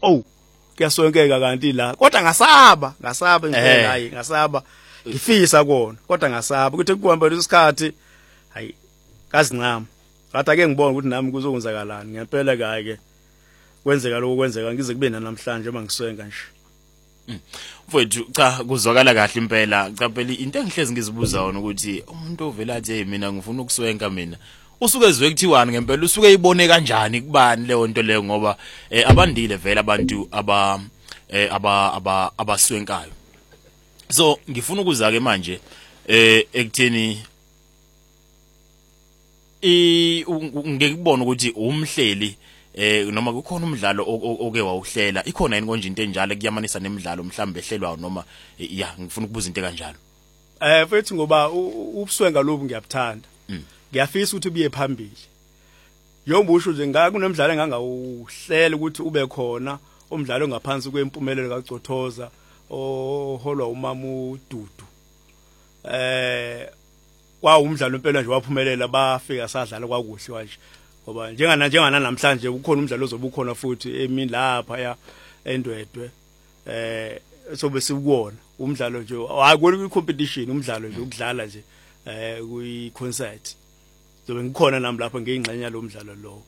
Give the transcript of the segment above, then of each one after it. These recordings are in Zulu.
oh kuyasonkeka kanti la kodwa ngasaba impela hayi ngasaba ngifisa kona kodwa ngasaba ukuthi kuhamba lesikhathi hayi kazincama ngathi ake ngibone ukuthi nami kuzokwenzakalani ngempela ke kwenzeka lokho kwenzeka ngize kube namhlanje mangiswenga nje mfowethu cha kuzwakala kahle impela cha phela into engihlezi ngizibuza wona ukuthi umuntu ovela athi hey mina ngifuna ukuswenka mina usuke ezwe kuthiwani ngempela usuke ibone kanjani kubani leyo nto leyo ngoba abandile vele abantu abaswenkayo so ngifuna ukuza ke manje ekutheni ngekubona ukuthi umhleli noma kukhona umdlalo oke wawuhlela ikhona yini konje into enjalo kuyamanisa nemidlalo mhlambe ehlelwayo noma ya ngifuna ukubuza into kanjalo mfethu ngoba ubuswenga lobu ngiyabuthanda ngiyafisa ukuthi ubiye phambili yobusho nje kunemidlalo engangawuhlela ukuthi ube khona umdlalo ongaphansi kwempumelelo kaGcothoza oholwa umama uDudu kwa umdlalo impela nje waphumelela bafika sadlala kwakuhle kanje ngoba njengana namhlanje ukhona umdlalo ozobukhona futhi emini lapha ya endwedwe sobe sikuwona umdlalo nje hayi competition umdlalo nje ukudlala nje kuyi concert zobe ngikhona nami lapha ngeyingxenya lo mdlalo lo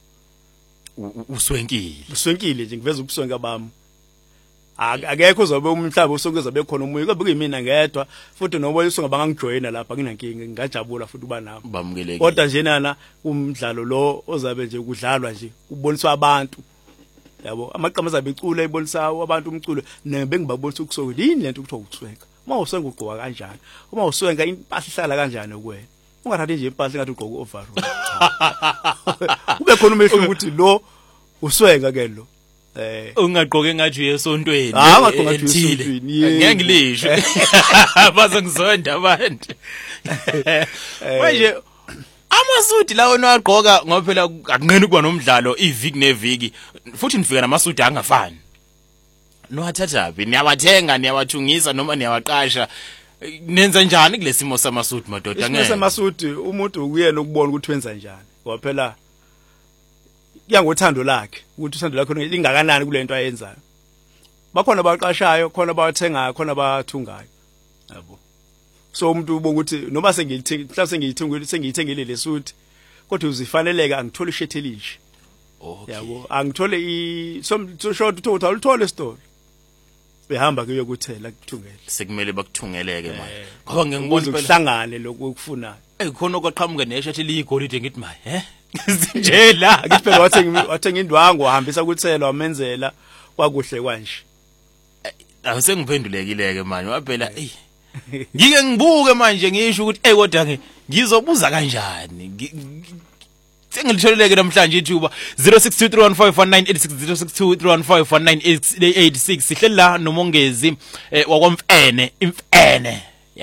uswenkile nje ngiveza ubuswenka bami akekho uzobe umhlaba usokeza bekhona umoya kube kuyimina ngedwa futhi noba usonga bangangijoyina lapha nginankinga ngajabula futhi kuba nami bamukeleke kodwa nje nana umdlalo lo ozabe nje kudlalwa nje uboniswa abantu yabo amaqama azabe icula ibonisa abantu umculo nebengibabonisa ukusoka yini lento ukuthiwa ukuswenka uma uswenga ugqoka kanjani uma uswenga impahla ihlala kanjani kuwena ungathathi nje impahla engathi ugqoka overall kube khona umehluko ukuthi lo uswenga ke lo ungaqoke ngathi uyesontweni ngaqoka ngathi uyesontweni ngeke ngilisho bazongizonda abantu manje amasudi lawo nawagqoka ngoba phela akunqeni kuba nomdlalo iviki neviki futhi nifika namasudi angafani nowathathapi niyawathenga niyawathungisa noma niyawaqasha nenza njani kulesimo samasudi madoda ngeke samasudi umuntu ukuyena ukubona ukuthi wenza njani ngoba phela kuyangothando lakhe ukuthi uthando lakhe lingakanani kulento ayenzayo bakhona abaqashayo khona abathengayo khona abathungayo yabo so umuntu ubonga ukuthi noma sengiyithengile lesuthi kodwa uzifaneleka angithola ishethe elisha yabo angithole so short total uthole story behamba kuye kuthela kuthungela sekumele bakuthungeleke manje ngoba ngengibona ukuhlangane lokufunayo khona okwaqhamuka neshathi liyigolide ngithi ma nje la ngithi phela wathenga indwangu wahambisa kuthela wamenzela kwakuhle kanje awusengiphendulekileke manje waphela ngike ngibuke manje ngisho ukuthi kodwa ngizobuza kanjani sengilitholeleke namhlanje ithuba 0623151986 0623151986 sihle la nomongezi wakwamfene imfene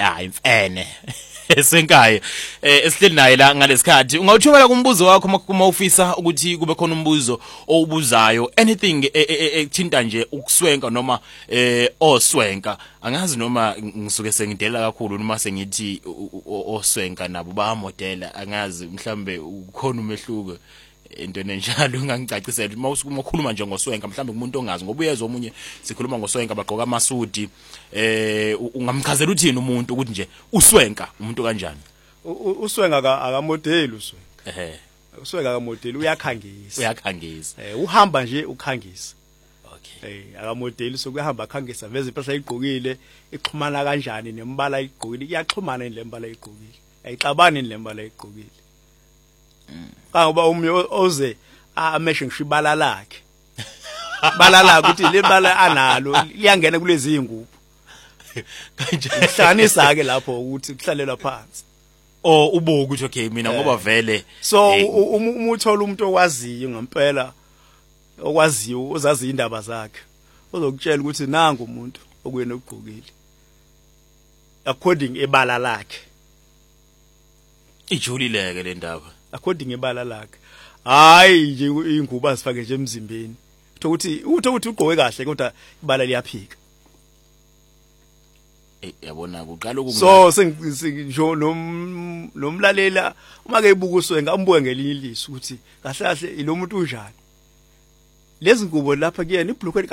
esenkaye esihleli naye la ngalesikhathi ungawuthumela kumbuzo wakho uma ufisa ukuthi kube khona umbuzo owubuzayo anything ethinta nje ukuswenka noma oswenka angazi noma ngisuke sengidela kakhulu noma sengithi oswenka nabo bayamodela angazi mhlambe ukhona umehluko into enjalo ungangicacisela uma ukhuluma nje ngoswenka mhlambe kumuntu ongazi ngoba uyezwa omunye sikhuluma ngoswenka bagqoka amasudi ungamchazela uthini umuntu ukuthi nje uswenka umuntu kanjani uswenka akamodeli uswenka uswenka akamodeli uyakhangisa uhamba nje ukhangisa okay akamodeli so kuyahamba akhangisa veze impahla ayigqokile ixhumana kanjani nembala ayigqokile iyaxhumana lembala ayigqokile ayixabani lembala ayigqokile ngoba umnye oze ameshe ngisho ibala lakhe balala ukuthi le bala analo liyangena kulezi ingubo kanjani ihlanisa ke lapho ukuthi kuhlalelwa phansi ubuka ukuthi okay mina ngoba vele so uma uthola umuntu owaziyo ngempela okwaziyo ozazi indaba zakhe uzokutshela ukuthi nangu umuntu okuyena ugqokile according ebala lakhe ijulileke le ndaba according ebala lakhe hayi nje ingubo azifake nje emzimbeni ukuthi ugqoke kahle kodwa ibala liyaphika yabona kuqala ukuthi so sengisho nomlalela uma ke ibuka uswenga ambuke ngelinye ilizwi ukuthi kahle kahle lo muntu unjani lezi ngubo lapha kuyena ibhlukwe